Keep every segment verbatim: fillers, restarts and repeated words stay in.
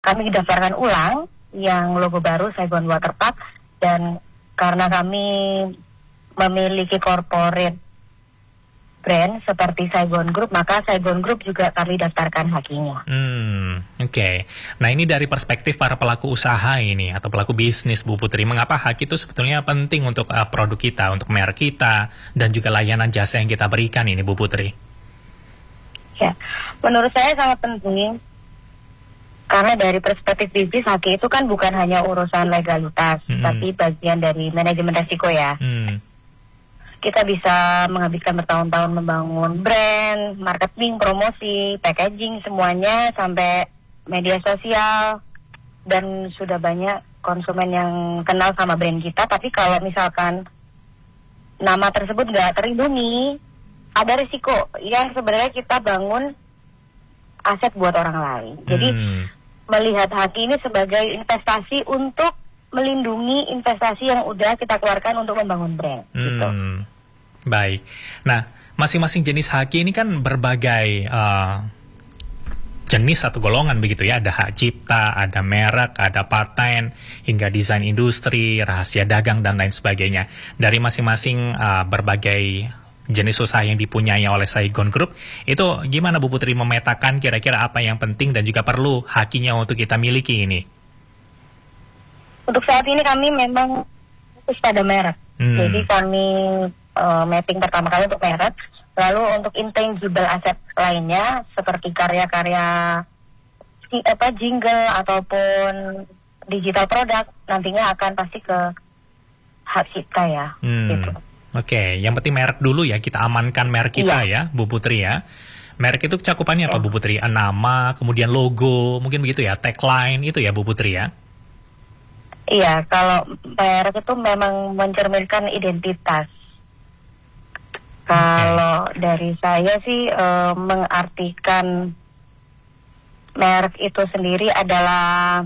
kami daftarkan ulang yang logo baru Saigon Waterpark, dan karena kami memiliki corporate brand seperti Saigon Group, maka Saigon Group juga kami daftarkan hakinya. Hmm, oke. Okay. Nah, ini dari perspektif para pelaku usaha ini atau pelaku bisnis, Bu Putri, mengapa haki itu sebetulnya penting untuk uh, produk kita, untuk merek kita, dan juga layanan jasa yang kita berikan ini, Bu Putri? Ya, menurut saya sangat penting karena dari perspektif bisnis, haki itu kan bukan hanya urusan legalitas, hmm. tapi bagian dari manajemen resiko ya. Hmm. Kita bisa menghabiskan bertahun-tahun membangun brand, marketing, promosi, packaging, semuanya sampai media sosial, dan sudah banyak konsumen yang kenal sama brand kita. Tapi kalau misalkan nama tersebut nggak terlindungi, ada risiko yang sebenarnya kita bangun aset buat orang lain. Jadi hmm. melihat haki ini sebagai investasi untuk melindungi investasi yang udah kita keluarkan untuk membangun brand. Hmm. Gitu. Baik. Nah, masing-masing jenis haki ini kan berbagai uh, jenis atau golongan begitu ya. Ada hak cipta, ada merek, ada paten, hingga desain industri, rahasia dagang, dan lain sebagainya. Dari masing-masing uh, berbagai jenis usaha yang dipunyai oleh Saigon Group, itu gimana Bu Putri memetakan kira-kira apa yang penting dan juga perlu hakinya untuk kita miliki ini? Untuk saat ini kami memang fokus pada merek. Hmm. Jadi kami uh, mapping pertama kali untuk merek, lalu untuk intangible aset lainnya seperti karya-karya apa jingle ataupun digital produk nantinya akan pasti ke hak cipta ya. Hmm. Gitu. Oke, okay. Yang penting merek dulu ya, kita amankan merek kita iya. ya, Bu Putri ya. Merek itu cakupannya apa, Bu Putri? Nama, kemudian logo, mungkin begitu ya, tagline itu ya, Bu Putri ya? Iya, kalau merek itu memang mencerminkan identitas. Okay. Kalau dari saya sih e, mengartikan merek itu sendiri adalah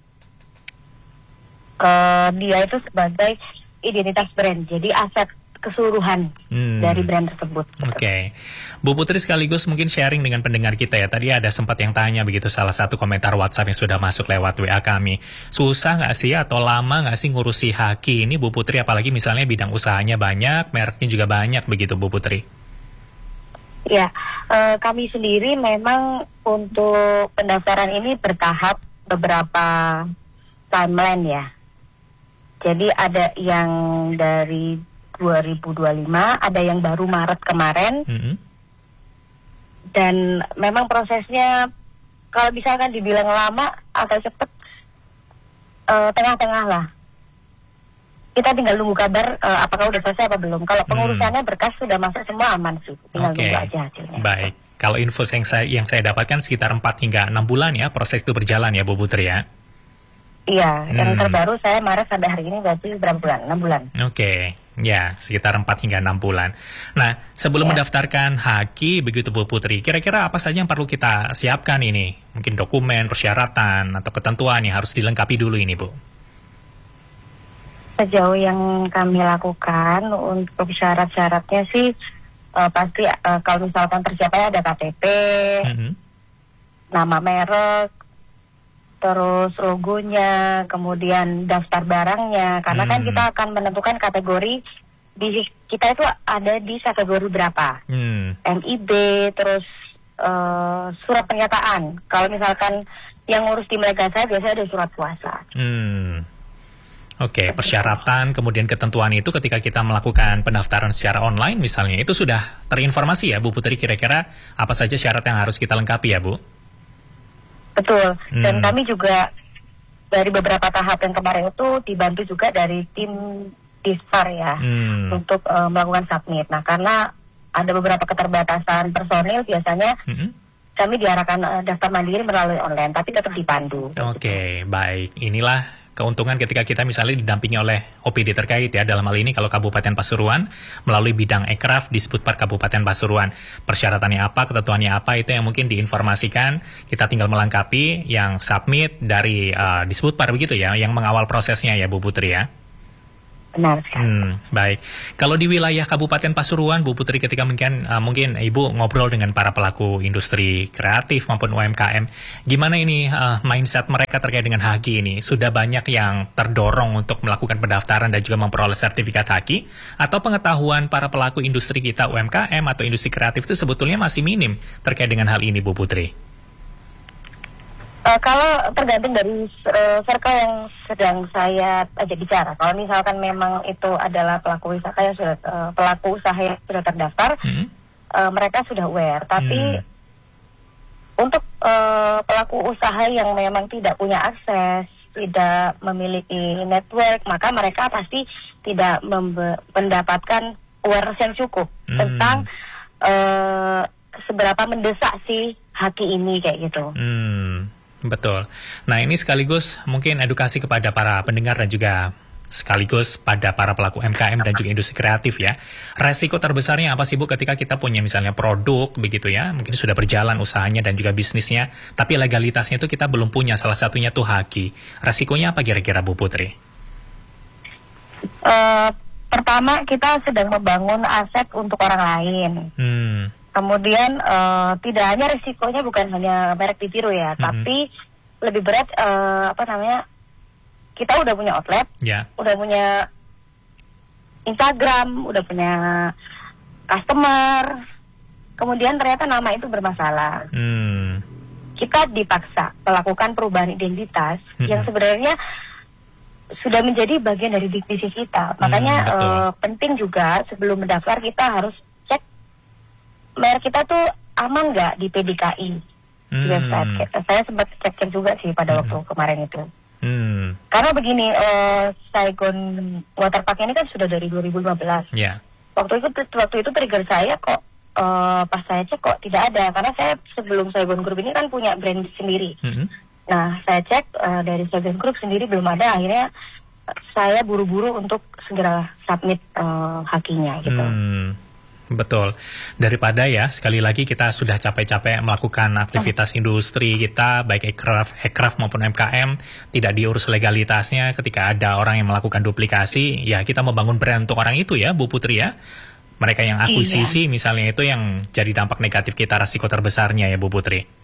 e, dia itu sebagai identitas brand, jadi aset keseluruhan hmm. dari brand tersebut. Oke, okay. Bu Putri sekaligus mungkin sharing dengan pendengar kita ya. Tadi ada sempat yang tanya begitu salah satu komentar WhatsApp yang sudah masuk lewat W A kami. Susah nggak sih atau lama nggak sih ngurusi haki ini Bu Putri? Apalagi misalnya bidang usahanya banyak, mereknya juga banyak begitu Bu Putri. Ya, uh, kami sendiri memang untuk pendaftaran ini bertahap beberapa timeline ya. Jadi ada yang dari dua ribu dua puluh lima, ada yang baru Maret kemarin. Mm-hmm. Dan memang prosesnya kalau misalkan dibilang lama agak cepet, uh, tengah-tengah lah. Kita tinggal nunggu kabar uh, apakah udah selesai apa belum. Kalau pengurusannya hmm. berkas sudah masuk semua aman sih, tinggal okay. nunggu aja hasilnya. Baik, kalau info yang saya, yang saya dapatkan sekitar empat hingga enam bulan ya proses itu berjalan ya Bu Putri ya. Iya, hmm. yang terbaru saya Maret sampai hari ini berarti berapa bulan? enam bulan. Oke, okay. Ya sekitar empat hingga enam bulan. Nah, sebelum ya. mendaftarkan haki, begitu Bu Putri, kira-kira apa saja yang perlu kita siapkan ini? Mungkin dokumen, persyaratan, atau ketentuan yang harus dilengkapi dulu ini Bu? Sejauh yang kami lakukan untuk syarat-syaratnya sih, uh, pasti uh, kalau misalkan persiapannya ada K T P, mm-hmm. nama merek, terus logonya, kemudian daftar barangnya, karena hmm. kan kita akan menentukan kategori di kita itu ada di kategori berapa, hmm. M I B, terus uh, surat pernyataan. Kalau misalkan yang ngurus tim lega saya biasanya ada surat puasa. Hmm. Oke, okay, persyaratan kemudian ketentuan itu ketika kita melakukan pendaftaran secara online misalnya itu sudah terinformasi ya Bu Putri, kira-kira apa saja syarat yang harus kita lengkapi ya Bu? Betul, hmm. dan kami juga dari beberapa tahap yang kemarin itu dibantu juga dari tim Dispar ya hmm. untuk uh, melakukan submit. Nah karena ada beberapa keterbatasan personil biasanya hmm. kami diarahkan uh, daftar mandiri melalui online, tapi tetap dipandu. Oke, okay, baik. Inilah keuntungan ketika kita misalnya didampingi oleh O P D terkait ya, dalam hal ini kalau Kabupaten Pasuruan melalui bidang Ekraf di Disputpar Kabupaten Pasuruan. Persyaratannya apa, ketentuannya apa, itu yang mungkin diinformasikan, kita tinggal melengkapi yang submit dari uh, Disputpar begitu ya, yang mengawal prosesnya ya Bu Putri ya. benar sekali. Hmm, baik. Kalau di wilayah Kabupaten Pasuruan, Bu Putri, ketika mungkin uh, mungkin Ibu ngobrol dengan para pelaku industri kreatif maupun U M K M, gimana ini uh, mindset mereka terkait dengan Haki ini? Sudah banyak yang terdorong untuk melakukan pendaftaran dan juga memperoleh sertifikat Haki, atau pengetahuan para pelaku industri kita U M K M atau industri kreatif itu sebetulnya masih minim terkait dengan hal ini, Bu Putri? Uh, kalau tergantung dari uh, circle yang sedang saya ajak bicara. Kalau misalkan memang itu adalah pelaku wisata yang sudah uh, pelaku usaha yang sudah terdaftar, hmm. uh, mereka sudah aware. Tapi hmm. untuk uh, pelaku usaha yang memang tidak punya akses, tidak memiliki network, maka mereka pasti tidak membe- mendapatkan awareness yang cukup hmm. tentang uh, seberapa mendesak si Haki ini kayak gitu. Hmm. Betul. Nah, ini sekaligus mungkin edukasi kepada para pendengar dan juga sekaligus pada para pelaku U M K M dan juga industri kreatif ya. Resiko terbesarnya apa sih Bu ketika kita punya misalnya produk begitu ya, mungkin sudah berjalan usahanya dan juga bisnisnya, tapi legalitasnya itu kita belum punya, salah satunya tuh Haki. Resikonya apa kira-kira Bu Putri? Uh, pertama, kita sedang membangun aset untuk orang lain. Hmm. Kemudian uh, tidak hanya risikonya bukan hanya merek ditiru ya, mm-hmm. tapi lebih berat uh, apa namanya, kita udah punya outlet, yeah. udah punya Instagram, udah punya customer, kemudian ternyata nama itu bermasalah. Mm. Kita dipaksa melakukan perubahan identitas mm-hmm. yang sebenarnya sudah menjadi bagian dari divisi kita. Makanya mm, uh, penting juga sebelum mendaftar kita harus merek kita tuh aman nggak di P D K I hmm. website. Saya sempat cek-cek juga sih pada hmm. waktu kemarin itu. Hmm. Karena begini, uh, Saigon Waterpark ini kan sudah dari dua ribu lima belas. Yeah. Waktu itu waktu itu trigger saya kok uh, pas saya cek kok tidak ada, karena saya sebelum Saigon Group ini kan punya brand sendiri. Hmm. Nah, saya cek uh, dari Saigon Group sendiri belum ada. Akhirnya saya buru-buru untuk segera submit uh, Hakinya gitu. Hmm. Betul. Daripada ya, sekali lagi kita sudah capek-capek melakukan aktivitas oh. industri kita, baik aircraft, aircraft maupun U M K M, tidak diurus legalitasnya. Ketika ada orang yang melakukan duplikasi, ya kita membangun brand untuk orang itu ya, Bu Putri ya. Mereka yang akuisisi iya. misalnya itu yang jadi dampak negatif kita, resiko terbesarnya ya Bu Putri.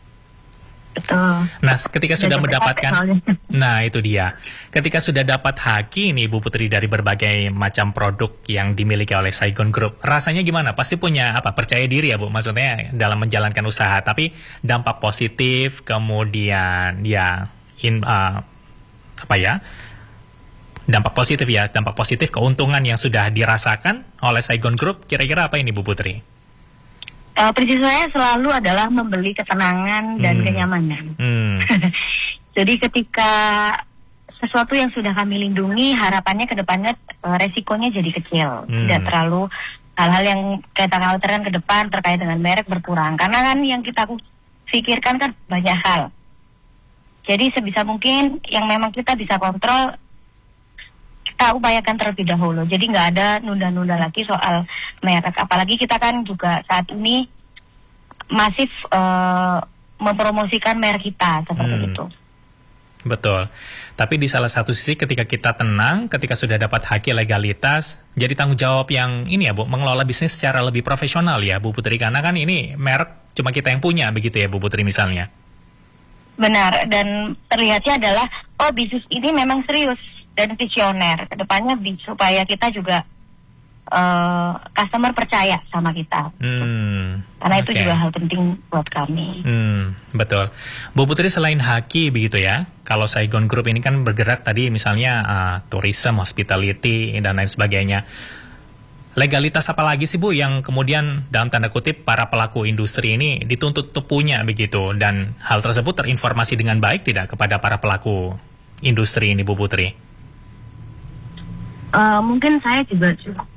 Betul. Nah, ketika sudah mendapatkan, nah itu dia. Ketika sudah dapat Haki nih Bu Putri dari berbagai macam produk yang dimiliki oleh Saigon Group, rasanya gimana? Pasti punya apa? Percaya diri ya Bu, maksudnya dalam menjalankan usaha. Tapi dampak positif, kemudian ya, in, uh, apa ya? Dampak positif ya, dampak positif keuntungan yang sudah dirasakan oleh Saigon Group. Kira-kira apa ini Bu Putri? Uh, prinsip saya selalu adalah membeli ketenangan dan hmm. kenyamanan. Hmm. Jadi ketika sesuatu yang sudah kami lindungi, harapannya ke depannya uh, resikonya jadi kecil. Hmm. Tidak terlalu hal-hal yang kita khawatirkan ke depan terkait dengan merek berkurang. Karena kan yang kita pikirkan kan banyak hal. Jadi sebisa mungkin yang memang kita bisa kontrol, kita upayakan terlebih dahulu. Jadi nggak ada nunda-nunda lagi soal merek. Apalagi kita kan juga saat ini masif uh, mempromosikan merek kita seperti hmm. itu. Betul. Tapi di salah satu sisi ketika kita tenang, ketika sudah dapat Haki legalitas, jadi tanggung jawab yang ini ya Bu, mengelola bisnis secara lebih profesional ya Bu Putri. Karena kan ini merek cuma kita yang punya begitu ya Bu Putri misalnya. Benar. Dan terlihatnya adalah oh bisnis ini memang serius dan visioner kedepannya supaya kita juga uh, customer percaya sama kita. Hmm, Karena okay. itu juga hal penting buat kami. Hmm, betul. Bu Putri, selain Haki begitu ya, kalau Saigon Group ini kan bergerak tadi misalnya uh, tourism, hospitality dan lain sebagainya. Legalitas apa lagi sih Bu yang kemudian dalam tanda kutip para pelaku industri ini dituntut untuk punya begitu, dan hal tersebut terinformasi dengan baik tidak kepada para pelaku industri ini Bu Putri? Uh, mungkin saya juga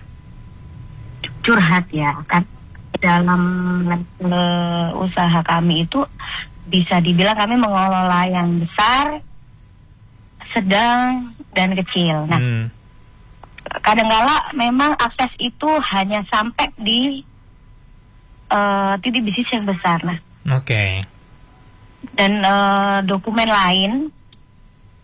curhat ya, kan dalam uh, usaha kami itu bisa dibilang kami mengelola yang besar, sedang, dan kecil. Nah, hmm. kadang-kala memang akses itu hanya sampai di uh, titik bisnis yang besar. Nah, oke. Okay. Dan uh, dokumen lain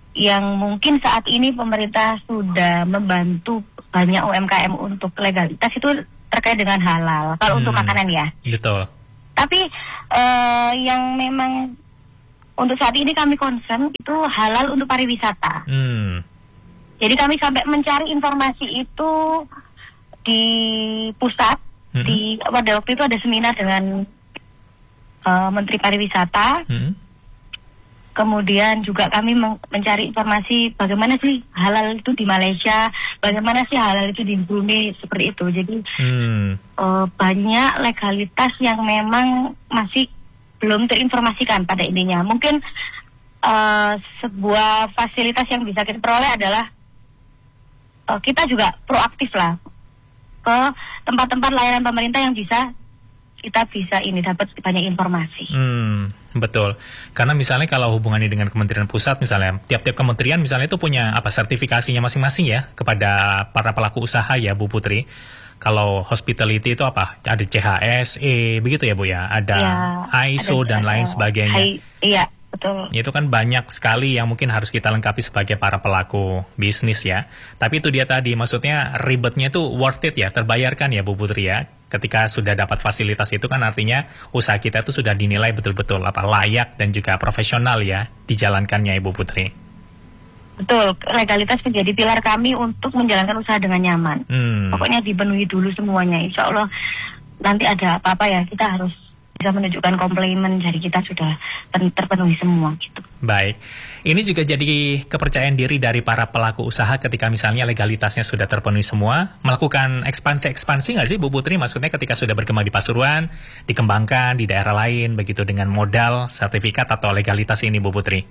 yang mungkin saat ini pemerintah sudah membantu banyak U M K M untuk legalitas itu terkait dengan halal. Kalau hmm, untuk makanan ya. Betul. Tapi uh, yang memang untuk saat ini kami concern itu halal untuk pariwisata. Hmm. Jadi kami sampai mencari informasi itu di pusat. Hmm. Di pada waktu itu ada seminar dengan uh, Menteri Pariwisata. Hmm. Kemudian juga kami men- mencari informasi bagaimana sih halal itu di Malaysia, bagaimana sih halal itu di Brunei, seperti itu. Jadi hmm. uh, banyak legalitas yang memang masih belum terinformasikan pada intinya. Mungkin uh, sebuah fasilitas yang bisa kita peroleh adalah uh, kita juga proaktif lah ke tempat-tempat layanan pemerintah yang bisa kita bisa ini dapat banyak informasi. Hmm, betul. Karena misalnya kalau hubungannya dengan Kementerian Pusat, misalnya tiap-tiap kementerian misalnya itu punya apa sertifikasinya masing-masing ya kepada para pelaku usaha ya Bu Putri. Kalau hospitality itu apa? Ada C H S E begitu ya Bu ya? Ada ya, I S O ada, dan lain sebagainya. Hai, iya. Betul. Itu kan banyak sekali yang mungkin harus kita lengkapi sebagai para pelaku bisnis ya. Tapi itu dia tadi, maksudnya ribetnya itu worth it ya, terbayarkan ya Bu Putri ya. Ketika sudah dapat fasilitas itu kan artinya usaha kita itu sudah dinilai betul-betul apa layak dan juga profesional ya dijalankannya Ibu Putri. Betul, legalitas menjadi pilar kami untuk menjalankan usaha dengan nyaman. Hmm. Pokoknya dipenuhi dulu semuanya, insya Allah nanti ada apa-apa ya kita harus bisa menunjukkan komplimen dari kita sudah terpenuhi semua gitu. Baik, ini juga jadi kepercayaan diri dari para pelaku usaha ketika misalnya legalitasnya sudah terpenuhi semua, melakukan ekspansi-ekspansi nggak sih Bu Putri? Maksudnya ketika sudah berkembang di Pasuruan, dikembangkan di daerah lain, begitu dengan modal, sertifikat atau legalitas ini Bu Putri?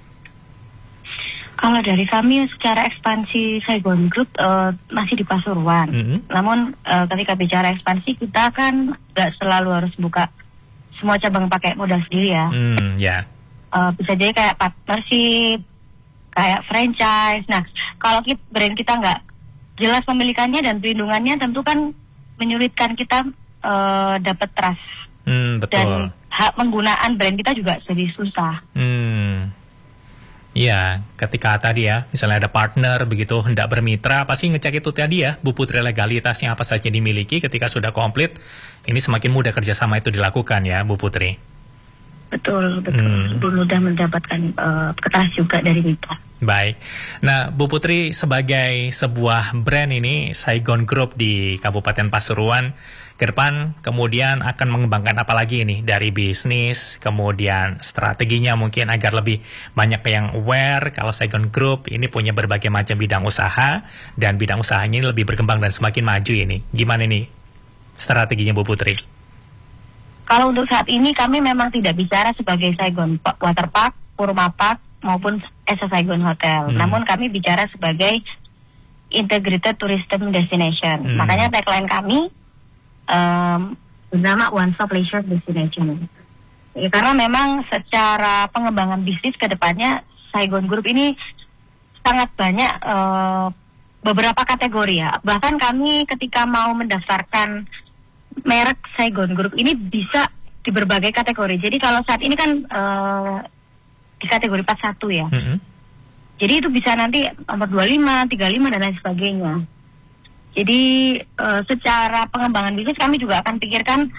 Kalau dari kami secara ekspansi Saigon Group uh, masih di Pasuruan. Mm-hmm. Namun uh, ketika bicara ekspansi kita kan nggak selalu harus buka semua cabang pakai modal sendiri ya. Hmm, ya. Yeah. Uh, bisa jadi kayak partnership, kayak franchise. Nah, kalau kita, brand kita nggak jelas pemilikannya dan perlindungannya, tentu kan menyulitkan kita uh, dapat trust. Hmm, betul. Dan hak penggunaan brand kita juga jadi susah. Hmm. Iya, ketika tadi ya, misalnya ada partner begitu hendak bermitra, pasti ngecek itu tadi ya, Bu Putri legalitasnya apa saja dimiliki. Ketika sudah komplit, ini semakin mudah kerjasama itu dilakukan ya, Bu Putri. Betul, betul. Hmm. Mudah mendapatkan uh, keterangan juga dari mitra. Baik. Nah, Bu Putri sebagai sebuah brand ini, Saigon Group di Kabupaten Pasuruan, ke depan kemudian akan mengembangkan apa lagi ini dari bisnis, kemudian strateginya mungkin agar lebih banyak yang aware kalau Saigon Group ini punya berbagai macam bidang usaha dan bidang usahanya ini lebih berkembang dan semakin maju ini. Gimana nih strateginya Bu Putri? Kalau untuk saat ini kami memang tidak bicara sebagai Saigon Water Park, Purma Park maupun as a Saigon Hotel. Hmm. Namun kami bicara sebagai Integrated Tourism Destination. Hmm. Makanya tagline kami Um, bernama One Stop Leisure Destination. Ya, karena memang secara pengembangan bisnis ke depannya Saigon Group ini sangat banyak uh, beberapa kategori ya. Bahkan kami ketika mau mendaftarkan merek Saigon Group ini bisa di berbagai kategori. Jadi kalau saat ini kan uh, di kategori empat puluh satu ya. Mm-hmm. Jadi itu bisa nanti nomor dua puluh lima, tiga puluh lima dan lain sebagainya. Jadi uh, secara pengembangan bisnis kami juga akan pikirkan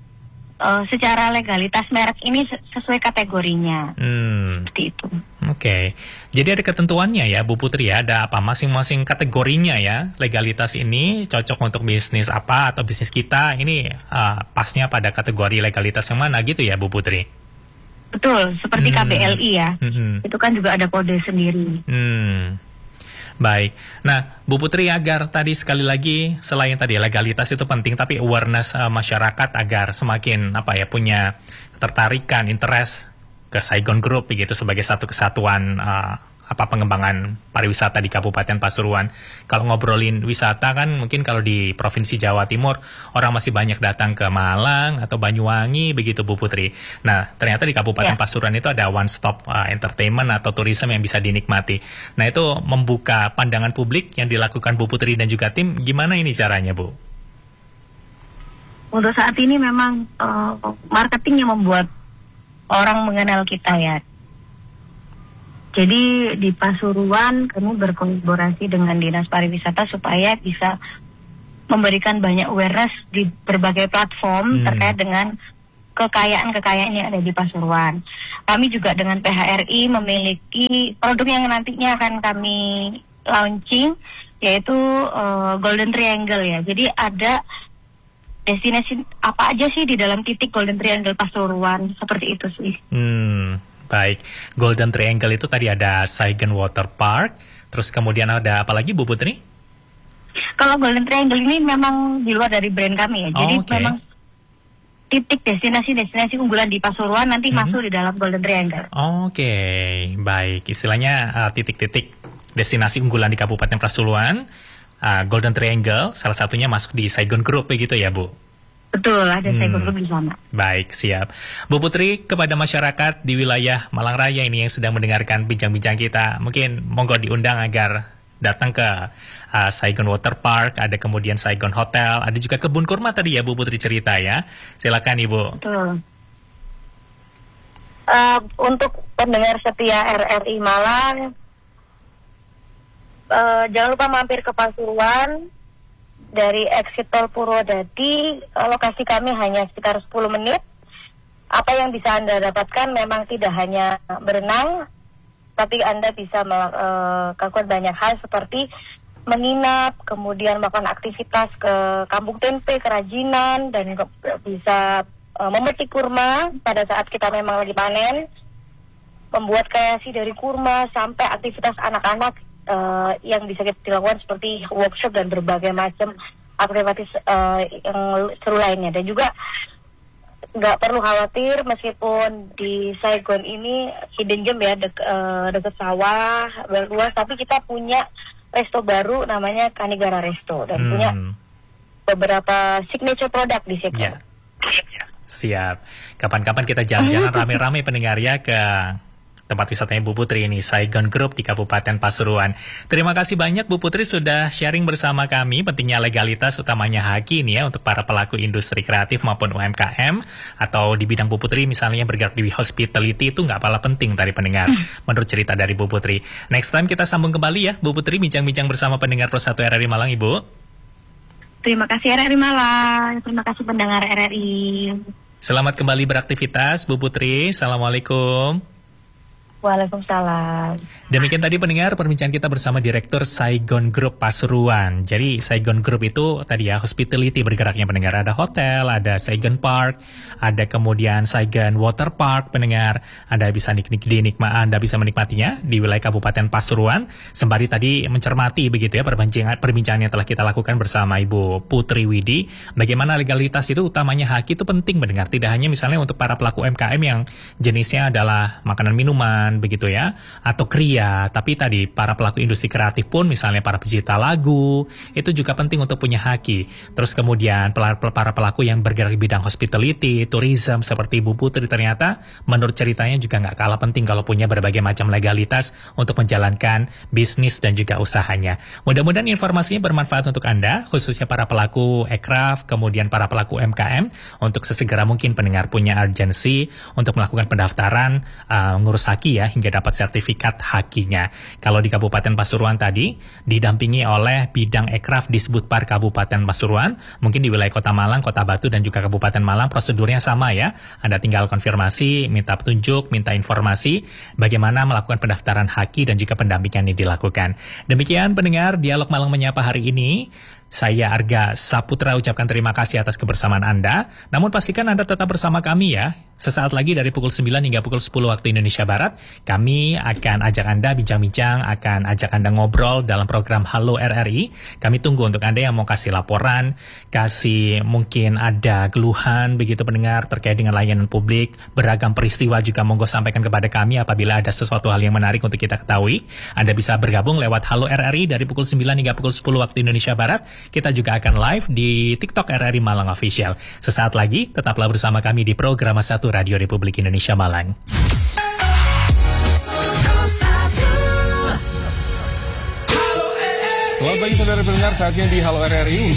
uh, secara legalitas merek ini sesuai kategorinya. Hmm. Seperti itu. Oke, okay. Jadi ada ketentuannya ya Bu Putri ya, ada apa masing-masing kategorinya ya, legalitas ini cocok untuk bisnis apa atau bisnis kita ini uh, pasnya pada kategori legalitas yang mana gitu ya Bu Putri? Betul, seperti hmm. K B L I ya, hmm. itu kan juga ada kode sendiri. Hmm. Baik, nah Bu Putri agar tadi sekali lagi selain tadi legalitas itu penting, tapi awareness uh, masyarakat agar semakin apa ya punya ketertarikan, interest ke Saigon Group begitu sebagai satu kesatuan uh, apa pengembangan pariwisata di Kabupaten Pasuruan. Kalau ngobrolin wisata kan mungkin kalau di Provinsi Jawa Timur orang masih banyak datang ke Malang atau Banyuwangi begitu Bu Putri. Nah ternyata di Kabupaten ya. Pasuruan itu ada one stop uh, entertainment atau tourism yang bisa dinikmati. Nah itu membuka pandangan publik yang dilakukan Bu Putri dan juga tim. Gimana ini caranya Bu? Untuk saat ini memang uh, marketing yang membuat orang mengenal kita ya. Jadi di Pasuruan kami berkolaborasi dengan Dinas Pariwisata supaya bisa memberikan banyak awareness di berbagai platform hmm. terkait dengan kekayaan-kekayaan yang ada di Pasuruan. Kami juga dengan P H R I memiliki produk yang nantinya akan kami launching, yaitu uh, Golden Triangle ya. Jadi ada destinasi apa aja sih di dalam titik Golden Triangle Pasuruan, seperti itu sih. Hmm, baik. Golden Triangle itu tadi ada Saigon Water Park, terus kemudian ada apa lagi Bu Putri? Kalau Golden Triangle ini memang di luar dari brand kami ya. Jadi oh, okay. memang titik destinasi-destinasi unggulan di Pasuruan nanti hmm. masuk di dalam Golden Triangle. Oke, okay. Baik. Istilahnya uh, titik-titik destinasi unggulan di Kabupaten Pasuruan, uh, Golden Triangle, salah satunya masuk di Saigon Group begitu ya Bu? Betul, ada hmm. Saigon Group di sana. Baik, siap. Bu Putri, kepada masyarakat di wilayah Malang Raya ini yang sedang mendengarkan bincang-bincang kita, mungkin monggo diundang agar datang ke uh, Saigon Water Park, ada kemudian Saigon Hotel, ada juga kebun kurma tadi ya Bu Putri cerita ya. Silakan Ibu. Betul. Uh, untuk pendengar setia R R I Malang, uh, jangan lupa mampir ke Pasuruan dari exit tol Purwodadi. Uh, lokasi kami hanya sekitar sepuluh menit. Apa yang bisa Anda dapatkan memang tidak hanya berenang, tapi Anda bisa melakukan uh, banyak hal seperti menginap, kemudian melakukan aktivitas ke kampung tempe, kerajinan, dan ke, bisa uh, memetik kurma pada saat kita memang lagi panen, membuat kreasi dari kurma, sampai aktivitas anak-anak uh, yang bisa kita dilakukan seperti workshop dan berbagai macam aktivitas uh, yang seru lainnya. Dan juga nggak perlu khawatir meskipun di Saigon ini hidden gem ya, dek, uh, dekat sawah luas, tapi kita punya resto baru namanya Kanigara Resto dan hmm. punya beberapa signature produk di situ. Ya. Siap. Kapan-kapan kita jalan-jalan rame-rame pendengar ya ke tempat wisatanya Bu Putri ini, Saigon Group di Kabupaten Pasuruan. Terima kasih banyak Bu Putri sudah sharing bersama kami pentingnya legalitas, utamanya haki ini ya untuk para pelaku industri kreatif maupun U M K M, atau di bidang Bu Putri misalnya bergerak di hospitality, itu nggak kalah penting dari pendengar menurut cerita dari Bu Putri. Next time kita sambung kembali ya Bu Putri, bincang-bincang bersama pendengar Pro satu R R I Malang Ibu. Terima kasih R R I Malang, terima kasih pendengar R R I. Selamat kembali beraktivitas Bu Putri, Assalamualaikum. Waalaikumsalam. Demikian tadi pendengar perbincangan kita bersama Direktur Saigon Group Pasuruan. Jadi Saigon Group itu tadi ya hospitality bergeraknya pendengar. Ada hotel, ada Saigon Park, ada kemudian Saigon Water Park pendengar. Anda bisa nikmati dinikma, Anda bisa menikmatinya di wilayah Kabupaten Pasuruan. Sembari tadi mencermati begitu ya perbincangan perbincangan yang telah kita lakukan bersama Ibu Putri Widi. Bagaimana legalitas itu utamanya haki itu penting pendengar. Tidak hanya misalnya untuk para pelaku U M K M yang jenisnya adalah makanan minuman begitu ya, atau kria, tapi tadi para pelaku industri kreatif pun misalnya para pencipta lagu itu juga penting untuk punya haki. Terus kemudian para pelaku yang bergerak di bidang hospitality, tourism seperti Bu Putri ternyata menurut ceritanya juga nggak kalah penting kalau punya berbagai macam legalitas untuk menjalankan bisnis dan juga usahanya. Mudah-mudahan informasinya bermanfaat untuk Anda, khususnya para pelaku aircraft, kemudian para pelaku U M K M, untuk sesegera mungkin pendengar punya urgensi untuk melakukan pendaftaran uh, ngurus haki ya, hingga dapat sertifikat hakinya. Kalau di Kabupaten Pasuruan tadi, didampingi oleh bidang ekraf di Disbudpar Kabupaten Pasuruan, mungkin di wilayah Kota Malang, Kota Batu, dan juga Kabupaten Malang, prosedurnya sama ya. Anda tinggal konfirmasi, minta petunjuk, minta informasi, bagaimana melakukan pendaftaran haki dan juga pendampingan yang dilakukan. Demikian pendengar, Dialog Malang Menyapa hari ini. Saya Arga Saputra ucapkan terima kasih atas kebersamaan Anda. Namun pastikan Anda tetap bersama kami ya. Sesaat lagi dari pukul sembilan hingga pukul sepuluh waktu Indonesia Barat, kami akan ajak Anda bincang-bincang, akan ajak Anda ngobrol dalam program Halo R R I. Kami tunggu untuk Anda yang mau kasih laporan, kasih mungkin ada keluhan begitu pendengar terkait dengan layanan publik, beragam peristiwa juga monggo sampaikan kepada kami apabila ada sesuatu hal yang menarik untuk kita ketahui. Anda bisa bergabung lewat Halo R R I dari pukul sembilan hingga pukul sepuluh waktu Indonesia Barat. Kita juga akan live di TikTok R R I Malang Official. Sesaat lagi, tetaplah bersama kami di program satu Radio Republik Indonesia Malang. Selamat pagi saudara pendengar, saatnya di Halo R R I